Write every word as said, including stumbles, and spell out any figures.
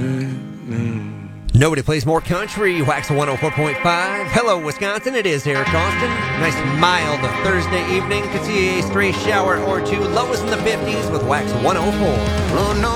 Nobody plays more country. Wax one oh four point five. Hello, Wisconsin. It is Eric Austin. Nice mild Thursday evening. Could see a stray shower or two. Lows in the fifties with Wax one oh four. Oh, no.